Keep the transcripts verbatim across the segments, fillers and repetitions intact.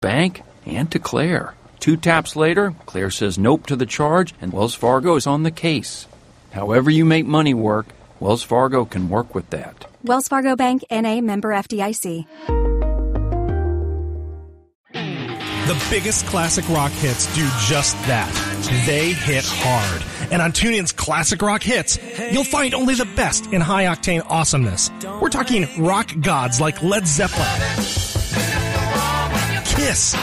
bank, and to Claire. Two taps later, Claire says nope to the charge, and Wells Fargo is on the case. However you make money work, Wells Fargo can work with that. Wells Fargo Bank, N A, member F D I C. The biggest classic rock hits do just that. They hit hard. And on TuneIn's Classic Rock Hits, you'll find only the best in high-octane awesomeness. We're talking rock gods like Led Zeppelin, Kiss,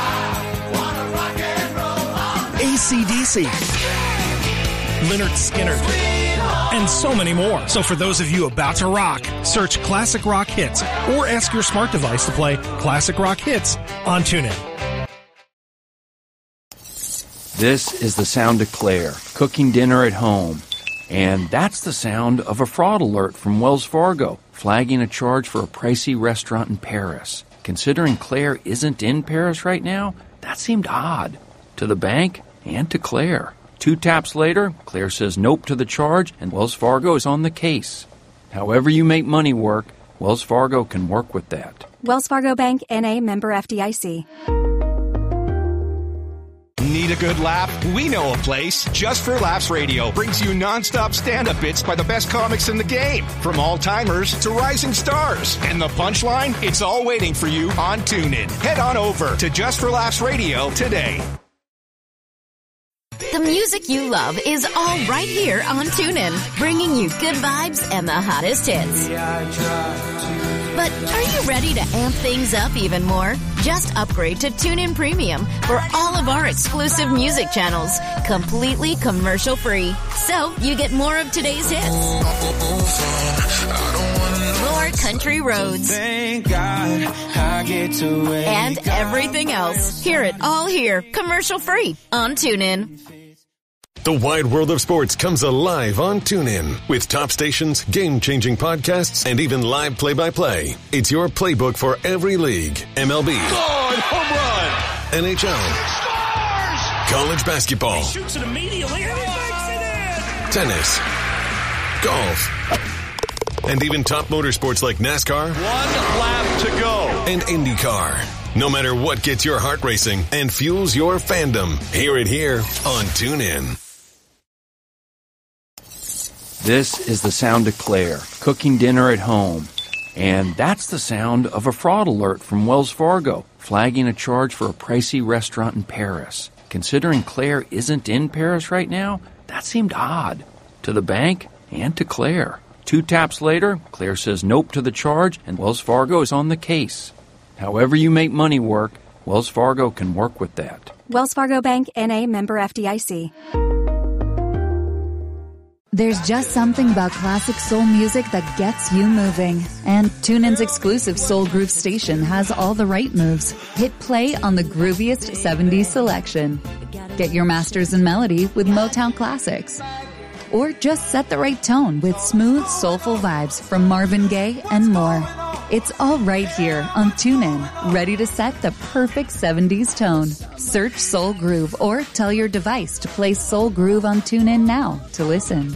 A C D C, Lynyrd Skynyrd, and so many more. So for those of you about to rock, search Classic Rock Hits or ask your smart device to play Classic Rock Hits on TuneIn. This is the sound of Claire, cooking dinner at home. And that's the sound of a fraud alert from Wells Fargo, flagging a charge for a pricey restaurant in Paris. Considering Claire isn't in Paris right now, that seemed odd. To the bank and to Claire. Two taps later, Claire says nope to the charge, and Wells Fargo is on the case. However you make money work, Wells Fargo can work with that. Wells Fargo Bank, N A, member F D I C. Need a good laugh? We know a place. Just for Laughs Radio brings you nonstop stand-up bits by the best comics in the game, from all-timers to rising stars. And the punchline? It's all waiting for you on TuneIn. Head on over to Just for Laughs Radio today. The music you love is all right here on TuneIn, bringing you good vibes and the hottest hits. But are you ready to amp things up even more? Just upgrade to TuneIn Premium for all of our exclusive music channels, completely commercial-free. So you get more of today's hits, more country roads, and everything else. Hear it all here, commercial-free on TuneIn. The wide world of sports comes alive on TuneIn with top stations, game-changing podcasts, and even live play-by-play. It's your playbook for every league. M L B. God, home run. N H L. Scores! College basketball. He shoots it immediately and he makes it in! Tennis. Golf. And even top motorsports like NASCAR. One lap to go. And IndyCar. No matter what gets your heart racing and fuels your fandom, hear it here on TuneIn. This is the sound of Claire, cooking dinner at home. And that's the sound of a fraud alert from Wells Fargo, flagging a charge for a pricey restaurant in Paris. Considering Claire isn't in Paris right now, that seemed odd. To the bank and to Claire. Two taps later, Claire says nope to the charge, and Wells Fargo is on the case. However you make money work, Wells Fargo can work with that. Wells Fargo Bank, N A, member F D I C. There's just something about classic soul music that gets you moving. And TuneIn's exclusive Soul Groove station has all the right moves. Hit play on the grooviest seventies selection. Get your masters in melody with Motown classics. Or just set the right tone with smooth, soulful vibes from Marvin Gaye and more. It's all right here on TuneIn, ready to set the perfect seventies tone. Search Soul Groove or tell your device to play Soul Groove on TuneIn now to listen.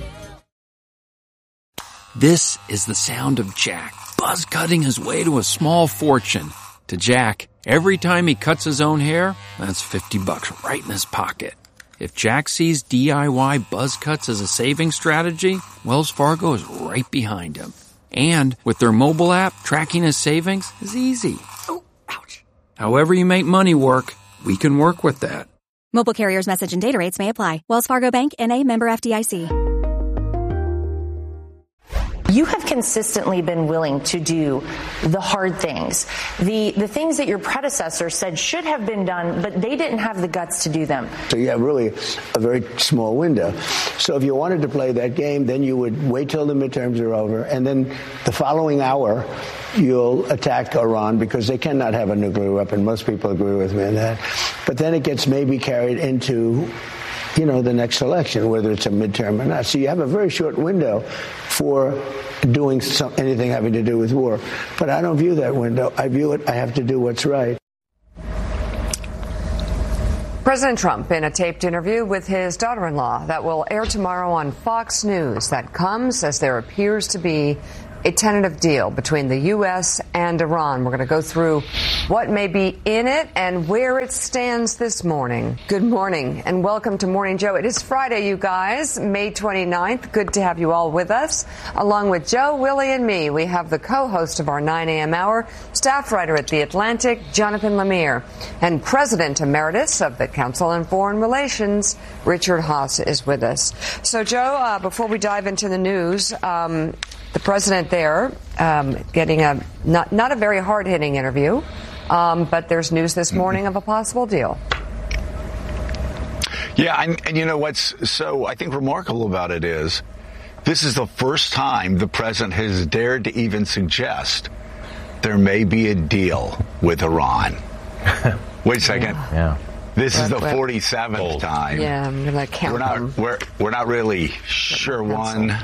This is the sound of Jack, buzz cutting his way to a small fortune. To Jack, every time he cuts his own hair, that's fifty bucks right in his pocket. If Jack sees D I Y buzz cuts as a saving strategy, Wells Fargo is right behind him. And with their mobile app, tracking his savings is easy. Oh, ouch. However you make money work, we can work with that. Mobile carriers' message and data rates may apply. Wells Fargo Bank, N A, member F D I C. You have consistently been willing to do the hard things, the the things that your predecessor said should have been done, but they didn't have the guts to do them. So you have really a very small window. So if you wanted to play that game, then you would wait till the midterms are over, and then the following hour, you'll attack Iran because they cannot have a nuclear weapon. Most people agree with me on that. But then it gets maybe carried into, you know, the next election, whether it's a midterm or not. So you have a very short window for doing some, anything having to do with war. But I don't view that window. I view it, I have to do what's right. President Trump in a taped interview with his daughter-in-law that will air tomorrow on Fox News. That comes as there appears to be a tentative deal between the U S and Iran. We're going to go through what may be in it and where it stands this morning. Good morning and welcome to Morning Joe. It is Friday, you guys, May twenty-ninth. Good to have you all with us. Along with Joe, Willie, and me, we have the co-host of our nine a.m. hour, staff writer at The Atlantic, Jonathan Lemire, and President Emeritus of the Council on Foreign Relations, Richard Haass, is with us. So, Joe, uh, before we dive into the news, um, the president there um, getting a not, not a very hard-hitting interview, um, but there's news this morning of a possible deal. Yeah, and, and you know what's so, I think, remarkable about it is this is the first time the president has dared to even suggest there may be a deal with Iran. Wait a second. Yeah. yeah. This what, is the what? forty-seventh time. Yeah, I'm going to count we're not, them. We're, we're not really sure. One,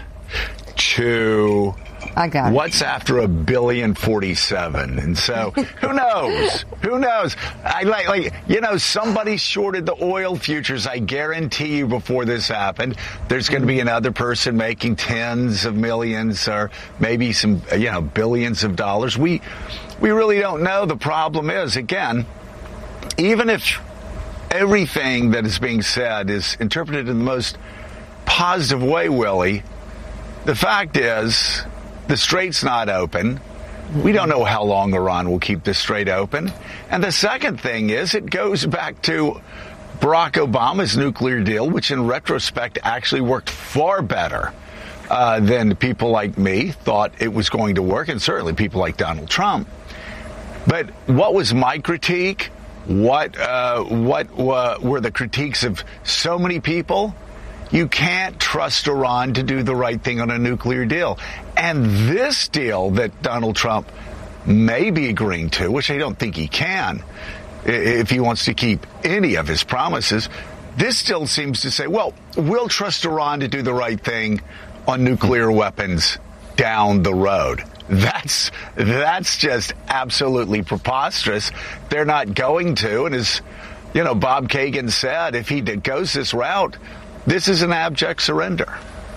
two. I got it. What's after a billion forty-seven? And so, who knows? Who knows? I like, like, you know, somebody shorted the oil futures. I guarantee you before this happened, there's going to be another person making tens of millions or maybe some, you know, billions of dollars. We, we really don't know. The problem is, again, even if everything that is being said is interpreted in the most positive way, Willie, the fact is the strait's not open. We don't know how long Iran will keep the strait open. And the second thing is it goes back to Barack Obama's nuclear deal, which in retrospect actually worked far better uh, than people like me thought it was going to work, and certainly people like Donald Trump. But what was my critique? What uh, what uh, were the critiques of so many people? You can't trust Iran to do the right thing on a nuclear deal. And this deal that Donald Trump may be agreeing to, which I don't think he can, if he wants to keep any of his promises, this still seems to say, well, we'll trust Iran to do the right thing on nuclear weapons down the road. That's that's just absolutely preposterous. They're not going to. And as, you know, Bob Kagan said, if he goes this route, this is an abject surrender.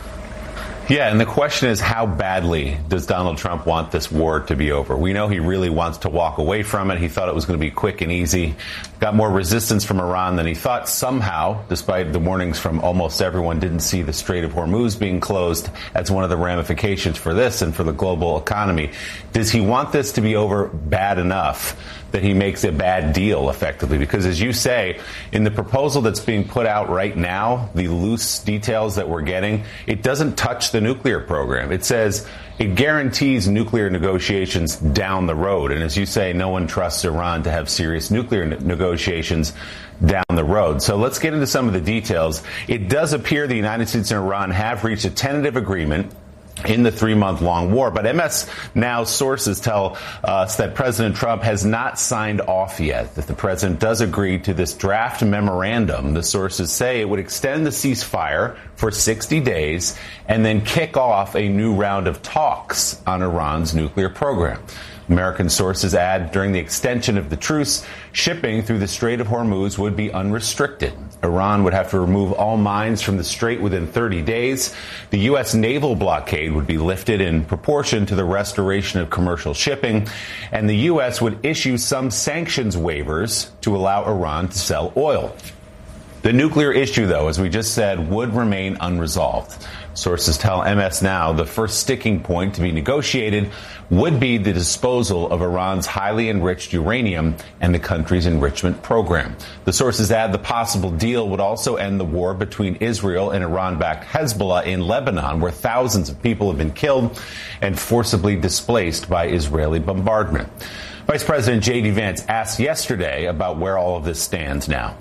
Yeah, and the question is, how badly does Donald Trump want this war to be over? We know he really wants to walk away from it. He thought it was going to be quick and easy. Got more resistance from Iran than he thought. Somehow, despite the warnings from almost everyone, didn't see the Strait of Hormuz being closed as one of the ramifications for this and for the global economy. Does he want this to be over bad enough that he makes a bad deal, effectively? Because, as you say, in the proposal that's being put out right now, the loose details that we're getting, it doesn't touch the nuclear program. It says it guarantees nuclear negotiations down the road. And as you say, no one trusts Iran to have serious nuclear ne- negotiations down the road. So let's get into some of the details. It does appear the United States and Iran have reached a tentative agreement in the three-month-long war. But M S Now sources tell us that President Trump has not signed off yet, that the president does agree to this draft memorandum. The sources say it would extend the ceasefire for sixty days and then kick off a new round of talks on Iran's nuclear program. American sources add during the extension of the truce, shipping through the Strait of Hormuz would be unrestricted. Iran would have to remove all mines from the strait within thirty days. The U S naval blockade would be lifted in proportion to the restoration of commercial shipping. And the U S would issue some sanctions waivers to allow Iran to sell oil. The nuclear issue, though, as we just said, would remain unresolved. Sources tell M S Now the first sticking point to be negotiated would be the disposal of Iran's highly enriched uranium and the country's enrichment program. The sources add the possible deal would also end the war between Israel and Iran-backed Hezbollah in Lebanon, where thousands of people have been killed and forcibly displaced by Israeli bombardment. Vice President J D Vance asked yesterday about where all of this stands now.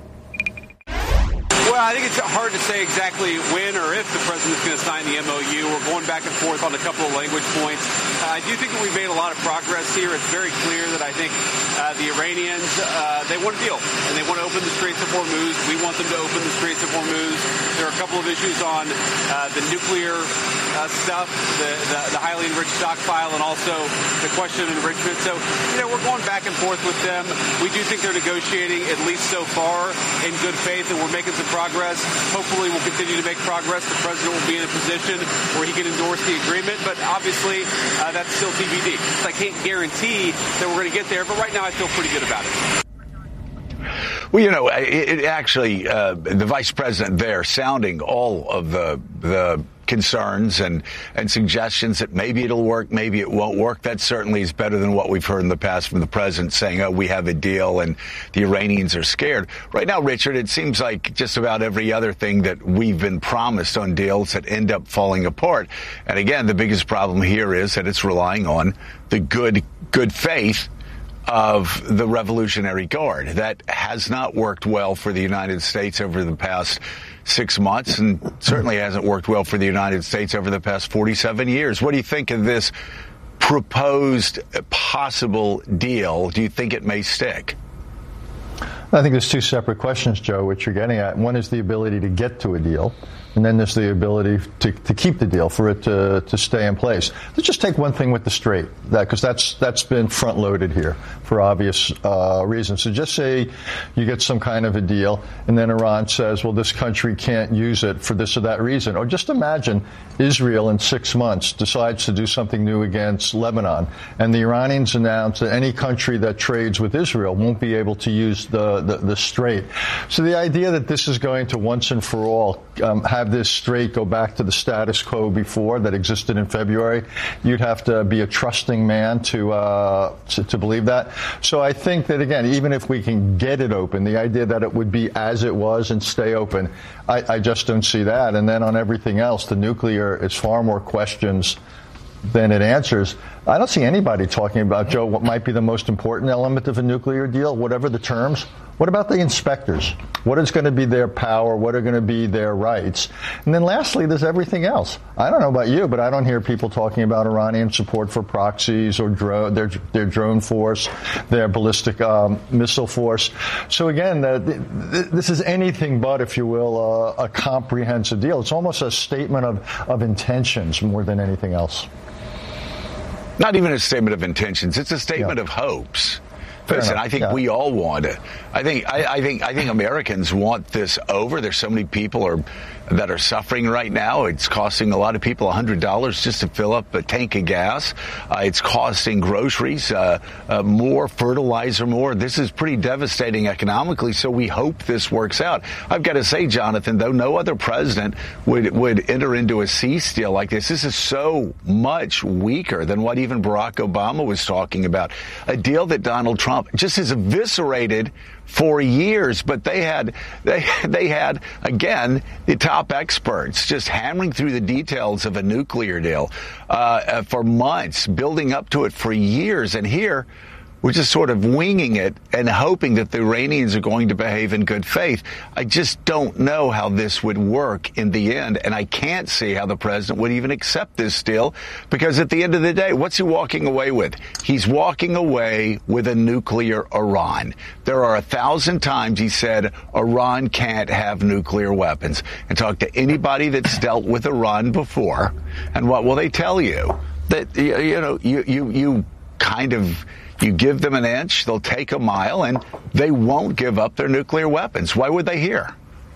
Well, I think it's hard to say exactly when or if the president's going to sign the M O U. We're going back and forth on a couple of language points. Uh, I do think that we've made a lot of progress here. It's very clear that I think uh, the Iranians, uh, they want a deal, and they want to open the Straits of Hormuz. We want them to open the Straits of Hormuz. There are a couple of issues on uh, the nuclear uh, stuff, the, the, the highly enriched stockpile, and also the question of enrichment. So, you know, we're going back and forth with them. We do think they're negotiating, at least so far, in good faith, and we're making some progress. Hopefully we'll continue to make progress. The president will be in a position where he can endorse the agreement, but obviously uh, that's still T B D. I can't guarantee that we're going to get there, but right now I feel pretty good about it. Well, you know, it, it actually, uh, the vice president there sounding all of the the concerns and, and suggestions that maybe it'll work, maybe it won't work. That certainly is better than what we've heard in the past from the president saying, oh, we have a deal and the Iranians are scared. Right now, Richard, it seems like just about every other thing that we've been promised on deals that end up falling apart. And again, the biggest problem here is that it's relying on the good, good faith of the Revolutionary Guard. That has not worked well for the United States over the past six months and certainly hasn't worked well for the United States over the past forty-seven years. What do you think of this proposed possible deal? Do you think it may stick? I think there's two separate questions, Joe, which you're getting at. One is the ability to get to a deal, and then there's the ability to, to keep the deal, for it to, to stay in place. Let's just take one thing with the Strait, that because that's that's been front-loaded here for obvious uh, reasons. So just say you get some kind of a deal, and then Iran says, well, this country can't use it for this or that reason. Or just imagine Israel in six months decides to do something new against Lebanon, and the Iranians announce that any country that trades with Israel won't be able to use the, the, the Strait. So the idea that this is going to once and for all um, have this Strait go back to the status quo before that existed in February, you'd have to be a trusting man to, uh, to, to believe that. So I think that, again, even if we can get it open, the idea that it would be as it was and stay open, I, I just don't see that. And then on everything else, the nuclear is far more questions than it answers. I don't see anybody talking about, Joe, what might be the most important element of a nuclear deal, whatever the terms. What about the inspectors? What is going to be their power? What are going to be their rights? And then lastly, there's everything else. I don't know about you, but I don't hear people talking about Iranian support for proxies or dro- their, their drone force, their ballistic um, missile force. So again, uh, th- th- this is anything but, if you will, uh, a comprehensive deal. It's almost a statement of, of intentions more than anything else. Not even a statement of intentions. It's a statement yeah. of hopes. Listen, I think yeah. we all want it. I think I, I think I think Americans want this over. There's so many people are that are suffering right now. It's costing a lot of people one hundred dollars just to fill up a tank of gas. Uh, it's costing groceries uh, uh, more, fertilizer more. This is pretty devastating economically, so we hope this works out. I've got to say, Jonathan, though, no other president would, would enter into a cease deal like this. This is so much weaker than what even Barack Obama was talking about. A deal that Donald Trump just has eviscerated for years, but they had they they had again the top experts just hammering through the details of a nuclear deal uh, for months, building up to it for years, and here we're just sort of winging it and hoping that the Iranians are going to behave in good faith. I just don't know how this would work in the end, and I can't see how the president would even accept this deal, because at the end of the day, what's he walking away with? He's walking away with a nuclear Iran. There are a thousand times he said Iran can't have nuclear weapons. And talk to anybody that's dealt with Iran before, and what will they tell you? That, you know, you, you, you kind of... You give them an inch, they'll take a mile, and they won't give up their nuclear weapons. Why would they hear?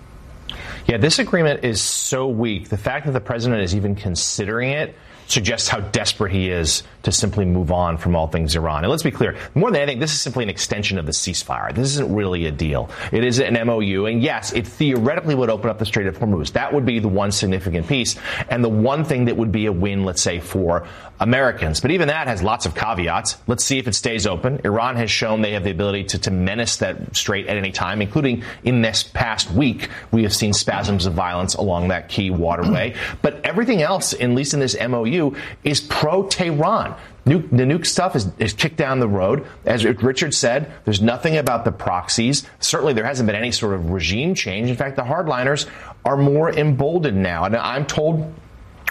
Yeah, this agreement is so weak. The fact that the president is even considering it suggests how desperate he is to simply move on from all things Iran. And let's be clear, more than anything, this is simply an extension of the ceasefire. This isn't really a deal. It is an M O U, and yes, it theoretically would open up the Strait of Hormuz. That would be the one significant piece, and the one thing that would be a win, let's say, for Americans. But even that has lots of caveats. Let's see if it stays open. Iran has shown they have the ability to, to menace that strait at any time, including in this past week. We have seen spasms of violence along that key waterway. But everything else, at least in this M O U, is pro-Tehran. Nuke, the nuke stuff is, is kicked down the road. As Richard said, there's nothing about the proxies. Certainly there hasn't been any sort of regime change. In fact, the hardliners are more emboldened now. And I'm told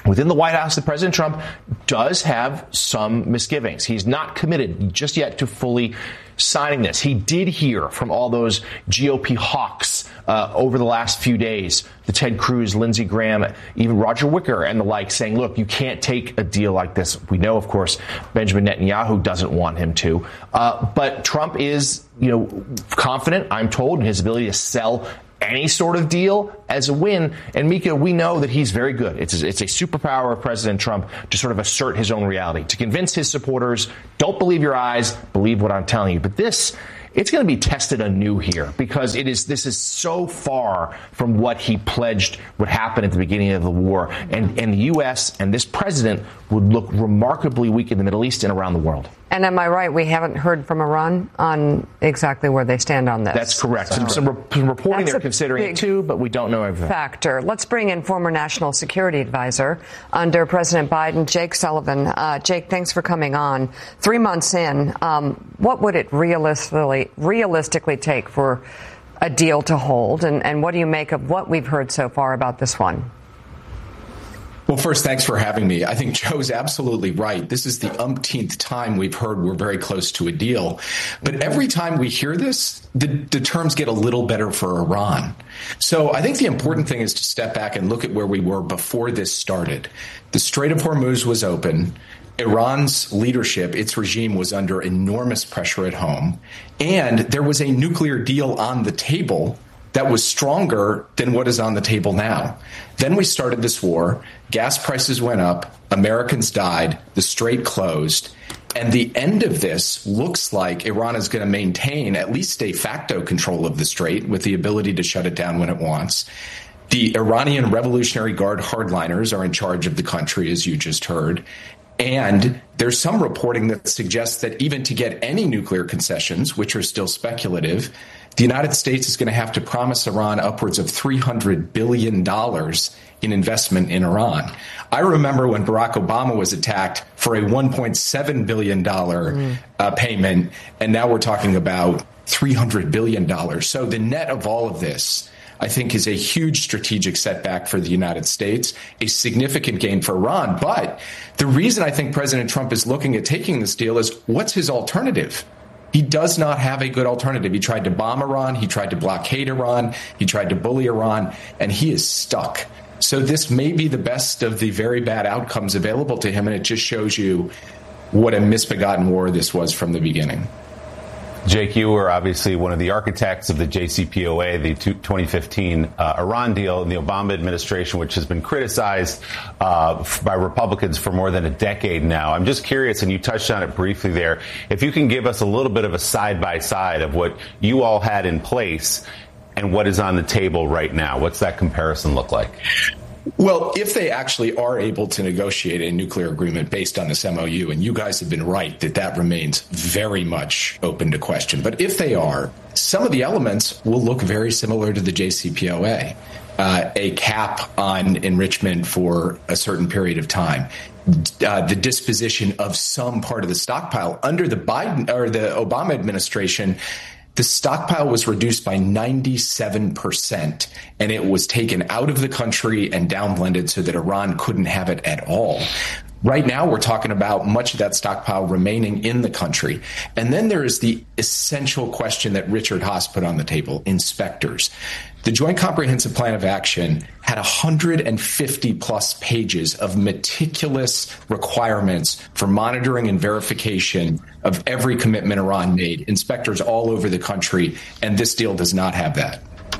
Within the White House, the President Trump does have some misgivings. He's not committed just yet to fully signing this. He did hear from all those G O P hawks uh, over the last few days, the Ted Cruz, Lindsey Graham, even Roger Wicker and the like, saying, look, you can't take a deal like this. We know, of course, Benjamin Netanyahu doesn't want him to. Uh, but Trump is, you know, confident, I'm told, in his ability to sell any sort of deal as a win. And Mika, we know that he's very good. It's a, it's a superpower of President Trump to sort of assert his own reality, to convince his supporters, don't believe your eyes, believe what I'm telling you. But this, it's going to be tested anew here because it is this is so far from what he pledged would happen at the beginning of the war. And, and the U S and this president would look remarkably weak in the Middle East and around the world. And am I right? We haven't heard from Iran on exactly where they stand on this. That's correct. So some, some, re- some reporting That's they're considering it too, but we don't know everything. Factor. Let's bring in former National Security Advisor under President Biden, Jake Sullivan. Uh, Jake, thanks for coming on. Three months in, um, what would it realistically realistically take for a deal to hold? And, and what do you make of what we've heard so far about this one? Well, first, thanks for having me. I think Joe's absolutely right. This is the umpteenth time we've heard we're very close to a deal. But every time we hear this, the, the terms get a little better for Iran. So I think the important thing is to step back and look at where we were before this started. The Strait of Hormuz was open. Iran's leadership, its regime, was under enormous pressure at home. And there was a nuclear deal on the table that was stronger than what is on the table now. Then we started this war. Gas prices went up. Americans died. The strait closed. And the end of this looks like Iran is going to maintain at least de facto control of the strait with the ability to shut it down when it wants. The Iranian Revolutionary Guard hardliners are in charge of the country, as you just heard. And there's some reporting that suggests that even to get any nuclear concessions, which are still speculative, the United States is going to have to promise Iran upwards of three hundred billion dollars in investment in Iran. I remember when Barack Obama was attacked for a one point seven billion dollars mm. uh, payment, and now we're talking about three hundred billion dollars. So the net of all of this, I think, is a huge strategic setback for the United States, a significant gain for Iran. But the reason I think President Trump is looking at taking this deal is, what's his alternative? He does not have a good alternative. He tried to bomb Iran. He tried to blockade Iran. He tried to bully Iran, and he is stuck. So this may be the best of the very bad outcomes available to him, and it just shows you what a misbegotten war this was from the beginning. Jake, you were obviously one of the architects of the J C P O A, the twenty fifteen uh, Iran deal in the Obama administration, which has been criticized uh, by Republicans for more than a decade now. I'm just curious, and you touched on it briefly there, if you can give us a little bit of a side-by-side of what you all had in place and what is on the table right now. What's that comparison look like? Well, if they actually are able to negotiate a nuclear agreement based on this M O U, and you guys have been right that that remains very much open to question, but if they are, some of the elements will look very similar to the J C P O A. Uh, a cap on enrichment for a certain period of time, uh, the disposition of some part of the stockpile. Under the Biden or the Obama administration, the stockpile was reduced by ninety-seven percent, and it was taken out of the country and downblended so that Iran couldn't have it at all. Right now, we're talking about much of that stockpile remaining in the country. And then there is the essential question that Richard Haass put on the table, inspectors. The Joint Comprehensive Plan of Action had one hundred fifty plus pages of meticulous requirements for monitoring and verification of every commitment Iran made, inspectors all over the country, and this deal does not have that.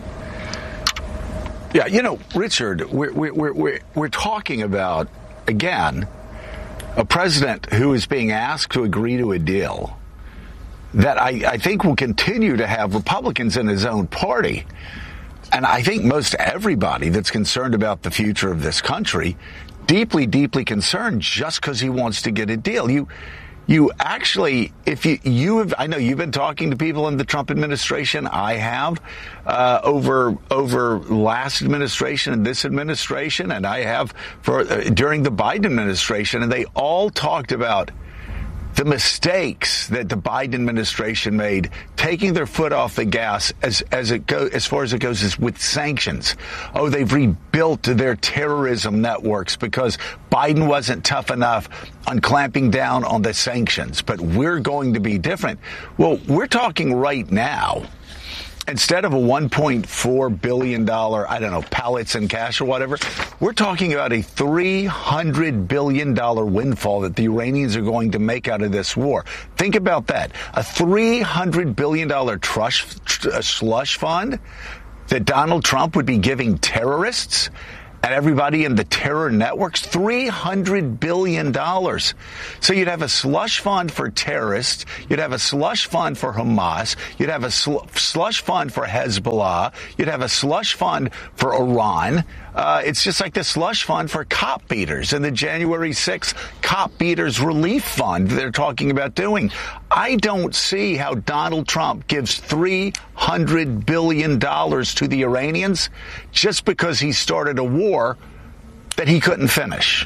Yeah, you know, Richard, we're, we're, we're, we're talking about, again, a president who is being asked to agree to a deal that I, I think will continue to have Republicans in his own party. And I think most everybody that's concerned about the future of this country, deeply, deeply concerned just because he wants to get a deal. You you actually, if you, you have, I know you've been talking to people in the Trump administration. I have uh, over over last administration and this administration, and I have for uh, during the Biden administration, and they all talked about the mistakes that the Biden administration made, taking their foot off the gas as as it go as far as it goes is with sanctions. Oh, they've rebuilt their terrorism networks because Biden wasn't tough enough on clamping down on the sanctions. But we're going to be different. Well, we're talking right now. Instead of a one point four billion dollars, I don't know, pallets in cash or whatever, we're talking about a three hundred billion dollars windfall that the Iranians are going to make out of this war. Think about that. A three hundred billion dollars trush, tr- slush fund that Donald Trump would be giving terrorists and everybody in the terror networks, three hundred billion dollars. So you'd have a slush fund for terrorists. You'd have a slush fund for Hamas. You'd have a sl- slush fund for Hezbollah. You'd have a slush fund for Iran. Uh, it's just like the slush fund for cop beaters and the January sixth cop beaters relief fund they're talking about doing. I don't see how Donald Trump gives three hundred billion dollars to the Iranians just because he started a war that he couldn't finish.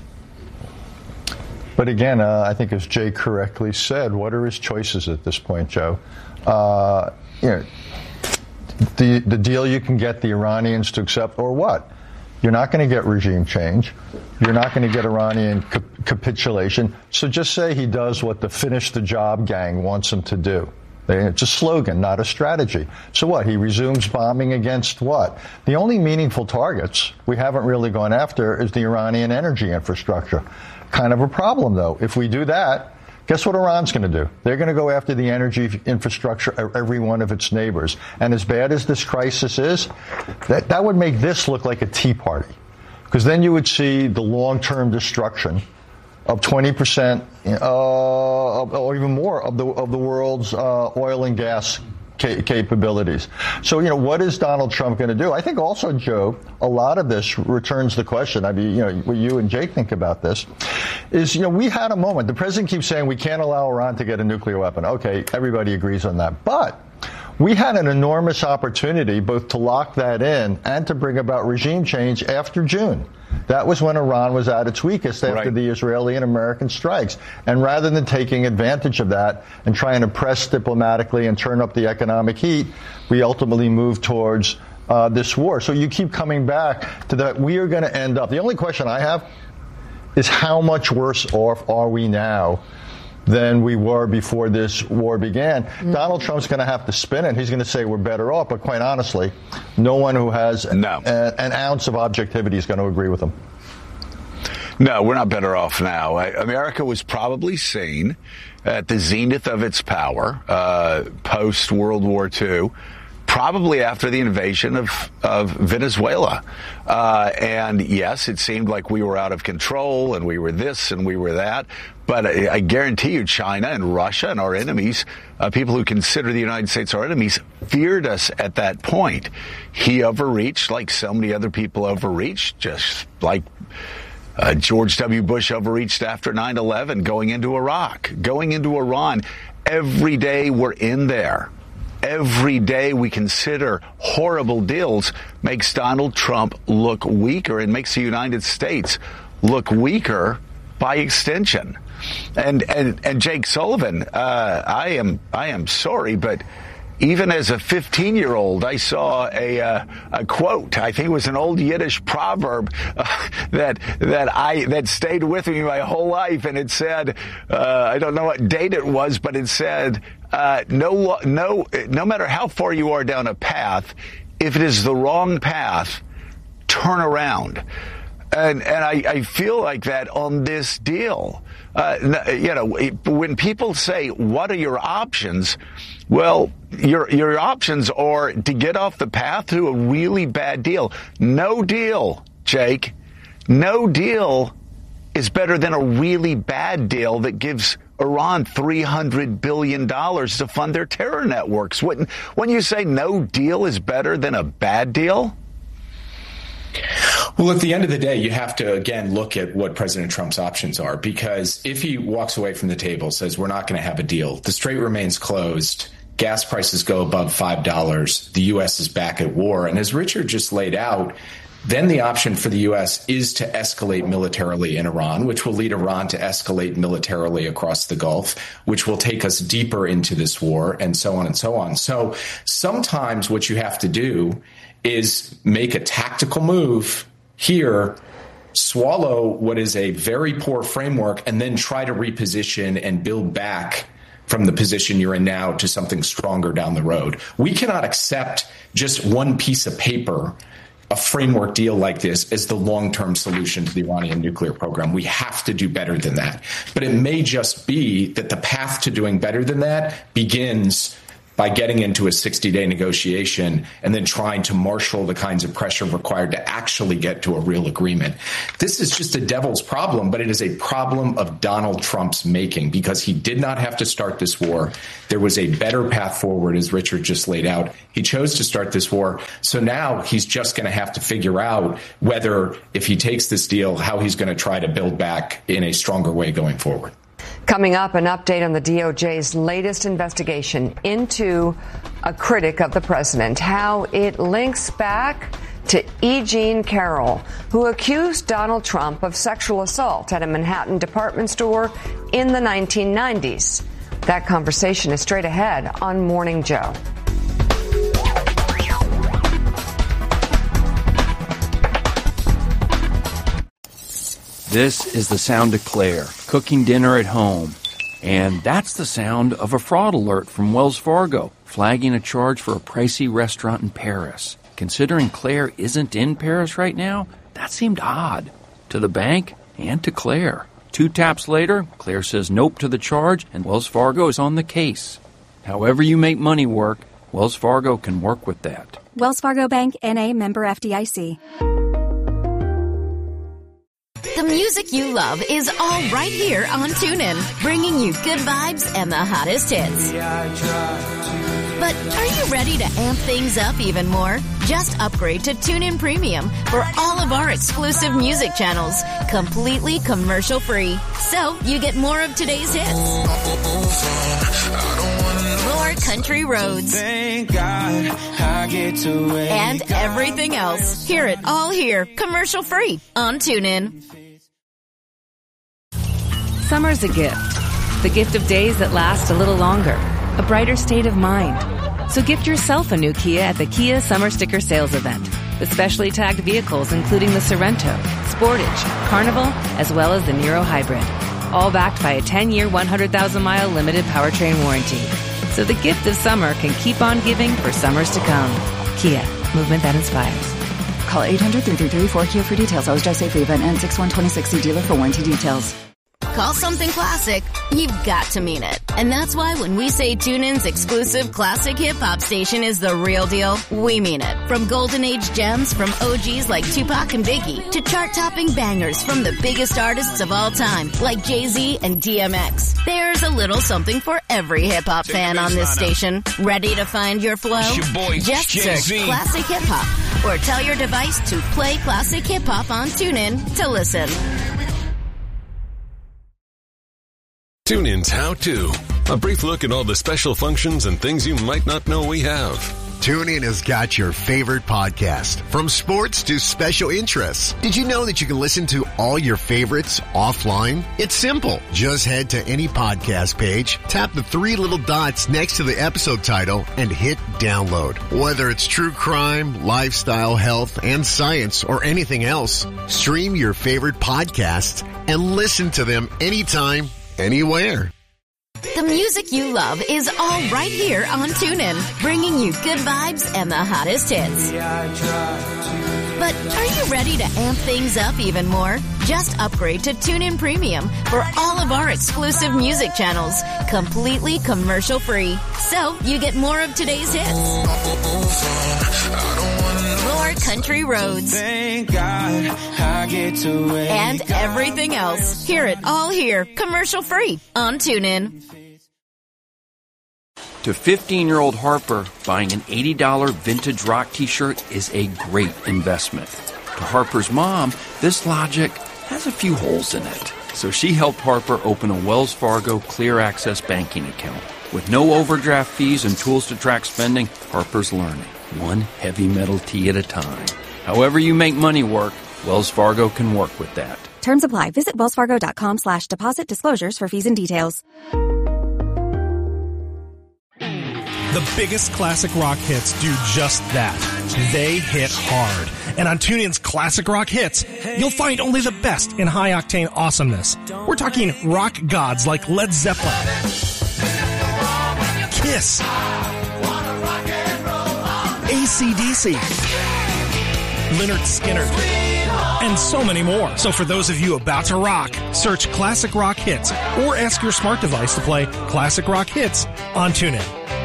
But again, uh, I think as Jay correctly said, what are his choices at this point, Joe? Uh, you know, the the deal you can get the Iranians to accept, or what? You're not going to get regime change. You're not going to get Iranian cap- capitulation. So just say he does what the finish the job gang wants him to do. It's a slogan, not a strategy. So what? He resumes bombing against what? The only meaningful targets we haven't really gone after is the Iranian energy infrastructure. Kind of a problem, though. If we do that, guess what Iran's going to do? They're going to go after the energy infrastructure of every one of its neighbors. And as bad as this crisis is, that, that would make this look like a tea party. Because then you would see the long-term destruction of twenty percent uh, or even more of the of the world's uh, oil and gas ca- capabilities. So, you know, what is Donald Trump going to do? I think also, Joe, a lot of this returns the question. I mean, you know, what you and Jake think about this is, you know, we had a moment. The president keeps saying we can't allow Iran to get a nuclear weapon. Okay, everybody agrees on that. But we had an enormous opportunity both to lock that in and to bring about regime change after June. That was when Iran was at its weakest after right. the Israeli and American strikes. And rather than taking advantage of that and trying to press diplomatically and turn up the economic heat, we ultimately moved towards uh, this war. So you keep coming back to that. We are going to end up. The only question I have is how much worse off are we now than we were before this war began? Mm-hmm. Donald Trump's going to have to spin it. He's going to say we're better off. But quite honestly, no one who has no. a, an ounce of objectivity is going to agree with him. No, we're not better off now. America was probably seen at the zenith of its power uh, post-World War Two, probably after the invasion of, of Venezuela. Uh, and yes, it seemed like we were out of control and we were this and we were that. But I, I guarantee you China and Russia and our enemies, uh, people who consider the United States our enemies, feared us at that point. He overreached like so many other people overreached, just like uh, George W. Bush overreached after nine eleven, going into Iraq, going into Iran. Every day we're in there. Every day we consider horrible deals makes Donald Trump look weaker and makes the United States look weaker by extension. And and and Jake Sullivan, uh, I am I am sorry, but even as a fifteen-year-old, I saw a uh, a quote. I think it was an old Yiddish proverb uh, that that I that stayed with me my whole life, and it said, uh, I don't know what date it was, but it said, uh, no no no matter how far you are down a path, if it is the wrong path, turn around. And and I, I feel like that on this deal. Uh, you know, when people say, what are your options? Well, your your options are to get off the path to a really bad deal. No deal, Jake. No deal is better than a really bad deal that gives Iran three hundred billion dollars to fund their terror networks. When, when you say no deal is better than a bad deal? Well, at the end of the day, you have to, again, look at what President Trump's options are, because if he walks away from the table, says we're not going to have a deal, the strait remains closed, gas prices go above five dollars, the U S is back at war. And as Richard just laid out, then the option for the U S is to escalate militarily in Iran, which will lead Iran to escalate militarily across the Gulf, which will take us deeper into this war, and so on and so on. So sometimes what you have to do is make a tactical move here, swallow what is a very poor framework, and then try to reposition and build back from the position you're in now to something stronger down the road. We cannot accept just one piece of paper, a framework deal like this, as the long-term solution to the Iranian nuclear program. We have to do better than that. But it may just be that the path to doing better than that begins by getting into a sixty-day negotiation and then trying to marshal the kinds of pressure required to actually get to a real agreement. This is just a devil's problem, but it is a problem of Donald Trump's making, because he did not have to start this war. There was a better path forward, as Richard just laid out. He chose to start this war. So now he's just going to have to figure out whether, if he takes this deal, how he's going to try to build back in a stronger way going forward. Coming up, an update on the D O J's latest investigation into a critic of the president, how it links back to E. Jean Carroll, who accused Donald Trump of sexual assault at a Manhattan department store in the nineteen nineties. That conversation is straight ahead on Morning Joe. This is the sound of Claire, cooking dinner at home. And that's the sound of a fraud alert from Wells Fargo, flagging a charge for a pricey restaurant in Paris. Considering Claire isn't in Paris right now, that seemed odd. To the bank and to Claire. Two taps later, Claire says nope to the charge, and Wells Fargo is on the case. However you make money work, Wells Fargo can work with that. Wells Fargo Bank, N A, member F D I C. The music you love is all right here on TuneIn, bringing you good vibes and the hottest hits. But are you ready to amp things up even more? Just upgrade to TuneIn Premium for all of our exclusive music channels, completely commercial-free. So you get more of today's hits, more country roads, and everything else. Hear it all here, commercial-free on TuneIn. Summer's a gift. The gift of days that last a little longer. A brighter state of mind. So gift yourself a new Kia at the Kia Summer Sticker Sales Event. With specially tagged vehicles including the Sorrento, Sportage, Carnival, as well as the Niro Hybrid. All backed by a ten-year, one hundred thousand mile limited powertrain warranty. So the gift of summer can keep on giving for summers to come. Kia, movement that inspires. Call eight hundred, three three three, four K I A for details. Always drive safely. Event ends six one twenty-six. See dealer for warranty details. Call something classic, you've got to mean it. And that's why when we say TuneIn's exclusive classic hip-hop station is the real deal, we mean it. From golden age gems from O Gs like Tupac and Biggie to chart-topping bangers from the biggest artists of all time like Jay-Z and D M X. There's a little something for every hip-hop fan on this station. Ready to find your flow? Your boy, Just Jay-Z. search Classic Hip-Hop or tell your device to play Classic Hip-Hop on TuneIn to listen. TuneIn's How To. A brief look at all the special functions and things you might not know we have. TuneIn has got your favorite podcast, from sports to special interests. Did you know that you can listen to all your favorites offline? It's simple. Just head to any podcast page, tap the three little dots next to the episode title, and hit download. Whether it's true crime, lifestyle, health, and science, or anything else, stream your favorite podcasts and listen to them anytime, anywhere. The music you love is all right here on TuneIn, bringing you good vibes and the hottest hits. But are you ready to amp things up even more? Just upgrade to TuneIn Premium for all of our exclusive music channels, completely commercial-free. So you get more of today's hits, more country roads, and everything else. Hear it all here, commercial-free on TuneIn. To fifteen-year-old Harper, buying an eighty dollars vintage rock t-shirt is a great investment. To Harper's mom, this logic has a few holes in it. So she helped Harper open a Wells Fargo Clear Access banking account. With no overdraft fees and tools to track spending, Harper's learning, one heavy metal tee at a time. However you make money work, Wells Fargo can work with that. Terms apply. Visit wellsfargo.com slash deposit disclosures for fees and details. The biggest classic rock hits do just that. They hit hard. And on TuneIn's Classic Rock Hits, you'll find only the best in high-octane awesomeness. We're talking rock gods like Led Zeppelin, Kiss, A C D C, Lynyrd Skynyrd, and so many more. So for those of you about to rock, search Classic Rock Hits or ask your smart device to play Classic Rock Hits on TuneIn.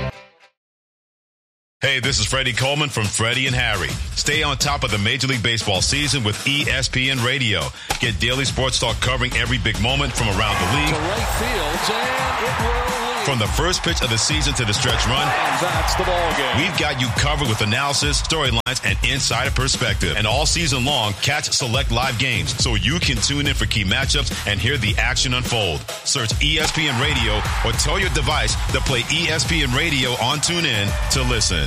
Hey, this is Freddie Coleman from Freddie and Harry. Stay on top of the Major League Baseball season with E S P N Radio. Get daily sports talk covering every big moment from around the league. To right field, and it will lead. From the first pitch of the season to the stretch run. And that's the ball game. We've got you covered with analysis, storylines, and insider perspective. And all season long, catch select live games so you can tune in for key matchups and hear the action unfold. Search E S P N Radio or tell your device to play E S P N Radio on TuneIn to listen.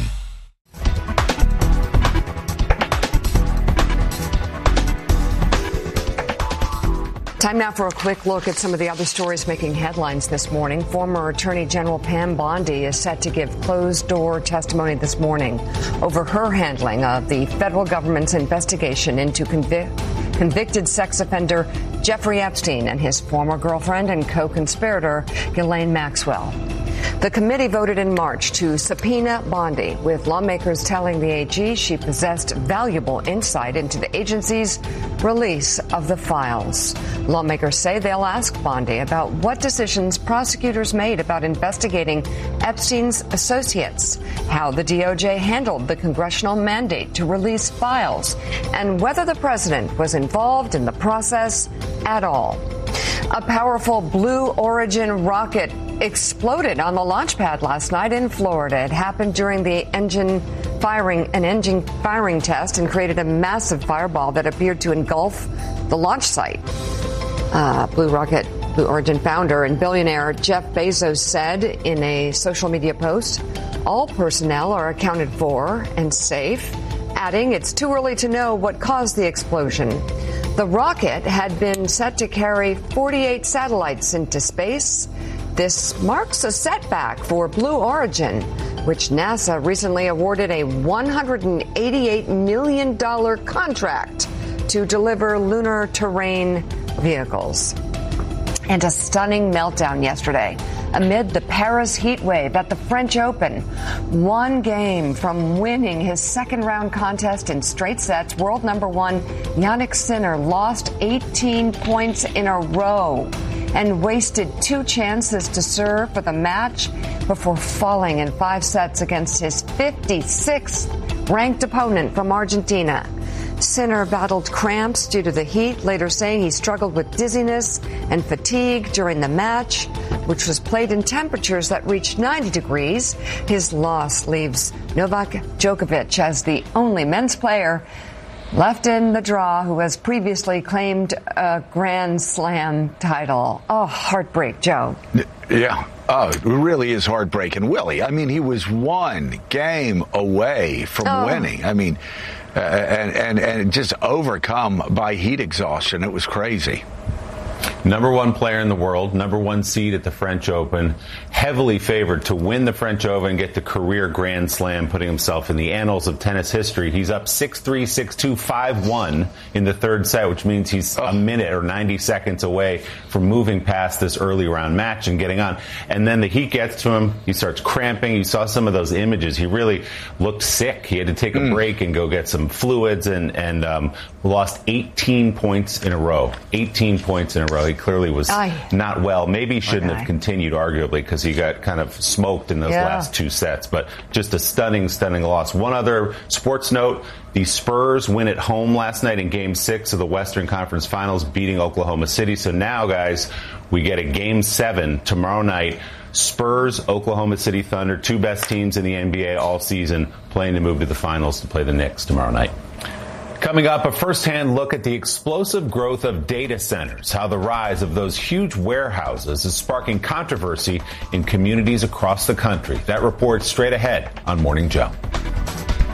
Time now for a quick look at some of the other stories making headlines this morning. Former Attorney General Pam Bondi is set to give closed-door testimony this morning over her handling of the federal government's investigation into convic- convicted sex offender Jeffrey Epstein and his former girlfriend and co-conspirator Ghislaine Maxwell. The committee voted in March to subpoena Bondi, with lawmakers telling the A G she possessed valuable insight into the agency's release of the files. Lawmakers say they'll ask Bondi about what decisions prosecutors made about investigating Epstein's associates, how the D O J handled the congressional mandate to release files, and whether the president was involved in the process at all. A powerful Blue Origin rocket exploded on the launch pad last night in Florida. It happened during the engine firing, an engine firing test, and created a massive fireball that appeared to engulf the launch site. Uh, Blue Rocket, Blue Origin founder and billionaire Jeff Bezos said in a social media post, all personnel are accounted for and safe, adding it's too early to know what caused the explosion. The rocket had been set to carry forty-eight satellites into space. This marks a setback for Blue Origin, which NASA recently awarded a one hundred eighty-eight million dollars contract to deliver lunar terrain vehicles. And a stunning meltdown yesterday amid the Paris heat wave at the French Open. One game from winning his second round contest in straight sets, world number one Jannik Sinner lost eighteen points in a row and wasted two chances to serve for the match before falling in five sets against his fifty-sixth ranked opponent from Argentina. Sinner battled cramps due to the heat, later saying he struggled with dizziness and fatigue during the match, which was played in temperatures that reached ninety degrees. His loss leaves Novak Djokovic as the only men's player left in the draw who has previously claimed a Grand Slam title. Oh, heartbreak, Joe. Yeah. Oh, it really is heartbreaking. Willie, I mean, he was one game away from oh. winning. I mean, uh, and, and, and just overcome by heat exhaustion. It was crazy. Number one player in the world, number one seed at the French Open, heavily favored to win the French Open and get the career Grand Slam, putting himself in the annals of tennis history. He's up six three, six two, five one in the third set, which means he's a minute or ninety seconds away from moving past this early round match and getting on. And then the heat gets to him. He starts cramping. You saw some of those images. He really looked sick. He had to take a mm. break and go get some fluids and, and um, lost eighteen points in a row. eighteen points in a row. He clearly was Aye. not well. Maybe he shouldn't okay. have continued, arguably, because he got kind of smoked in those yeah. last two sets. But just a stunning, stunning loss. One other sports note, the Spurs win at home last night in Game six of the Western Conference Finals, beating Oklahoma City. So now, guys, we get a Game seven tomorrow night. Spurs, Oklahoma City Thunder, two best teams in the N B A all season, playing to move to the finals to play the Knicks tomorrow night. Coming up, a first-hand look at the explosive growth of data centers, how the rise of those huge warehouses is sparking controversy in communities across the country. That report straight ahead on Morning Joe.